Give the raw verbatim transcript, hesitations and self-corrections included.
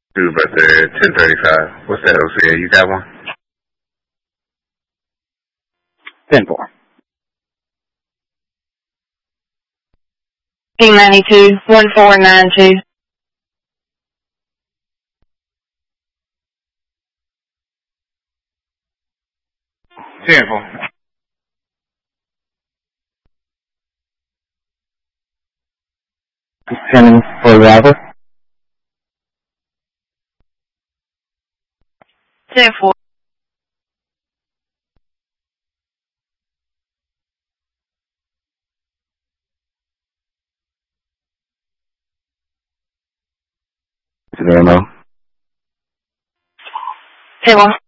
Two about the ten thirty-five. What's that, O C A? You got one? ten four. P ninety-two, one four nine two. ten four. Sending for driver. ten four. Zero. ten one.